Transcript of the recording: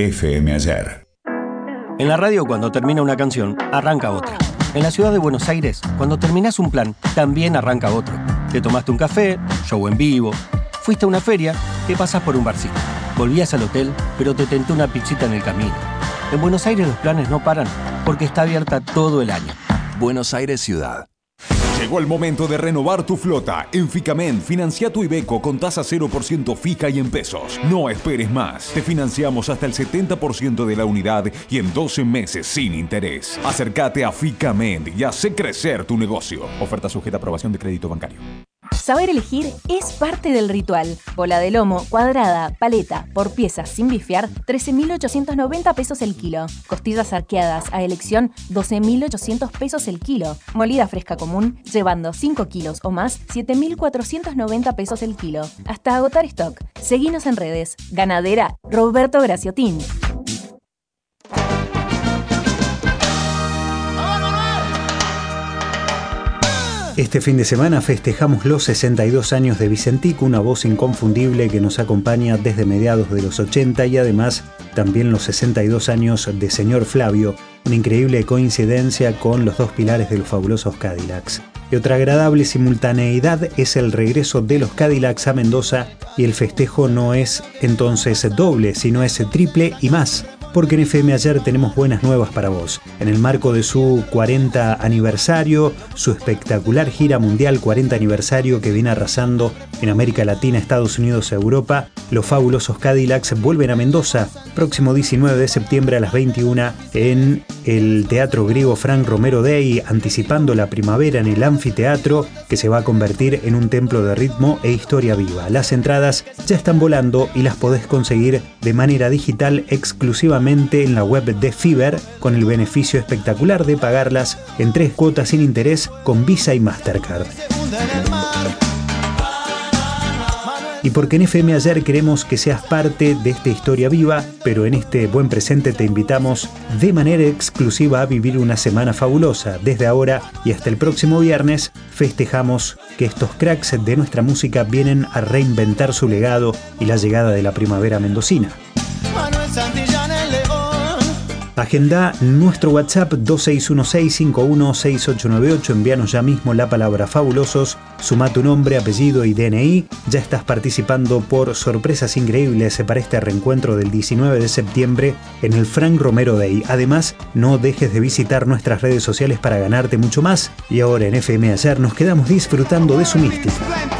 FM Ayer. En la radio, cuando termina una canción, arranca otra. En la ciudad de Buenos Aires, cuando terminás un plan, también arranca otro. Te tomaste un café, show en vivo, fuiste a una feria, te pasás por un barcito. Volvías al hotel, pero te tentó una pizzita en el camino. En Buenos Aires los planes no paran, porque está abierta todo el año. Buenos Aires Ciudad. Llegó el momento de renovar tu flota. En Ficamén, financia tu Iveco con tasa 0% fija y en pesos. No esperes más. Te financiamos hasta el 70% de la unidad y en 12 meses sin interés. Acércate a Ficamén y hace crecer tu negocio. Oferta sujeta a aprobación de crédito bancario. Saber elegir es parte del ritual. Bola de lomo, cuadrada, paleta, por piezas sin bifear, 13.890 pesos el kilo. Costillas arqueadas a elección, 12.800 pesos el kilo. Molida fresca común, llevando 5 kilos o más, 7.490 pesos el kilo. Hasta agotar stock. Seguinos en redes. Ganadera Roberto Graciotín. Este fin de semana festejamos los 62 años de Vicentico, una voz inconfundible que nos acompaña desde mediados de los 80 y además también los 62 años de Señor Flavio, una increíble coincidencia con los dos pilares de los fabulosos Cadillacs. Y otra agradable simultaneidad es el regreso de los Cadillacs a Mendoza y el festejo no es entonces doble, sino es triple y más. Porque en FM Ayer tenemos buenas nuevas para vos. En el marco de su 40 aniversario, su espectacular gira mundial 40 aniversario que viene arrasando en América Latina, Estados Unidos, Europa, los fabulosos Cadillacs vuelven a Mendoza, próximo 19 de septiembre a las 21 en el Teatro Griego Frank Romero Day, anticipando la primavera en el anfiteatro que se va a convertir en un templo de ritmo e historia viva. Las entradas ya están volando y las podés conseguir de manera digital exclusivamente en la web de Fiverr, con el beneficio espectacular de pagarlas en 3 cuotas sin interés con Visa y Mastercard. Y porque en FM Ayer queremos que seas parte de esta historia viva, pero en este buen presente te invitamos de manera exclusiva a vivir una semana fabulosa. Desde ahora y hasta el próximo viernes festejamos que estos cracks de nuestra música vienen a reinventar su legado y la llegada de la primavera mendocina. Agenda nuestro WhatsApp 2616516898, envíanos ya mismo la palabra fabulosos, suma tu nombre, apellido y DNI. Ya estás participando por sorpresas increíbles para este reencuentro del 19 de septiembre en el Frank Romero Day. Además, no dejes de visitar nuestras redes sociales para ganarte mucho más. Y ahora en FM Ayer nos quedamos disfrutando de su mística.